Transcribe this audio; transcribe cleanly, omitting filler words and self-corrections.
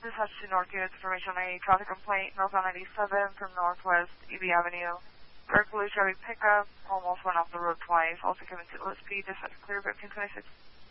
Dispatch to Northgate, information on a traffic complaint, northbound 97 from Northwest EB Avenue. Dark blue Chevy pickup almost went off the road twice. Also given to OSP, dispatch clear 1526.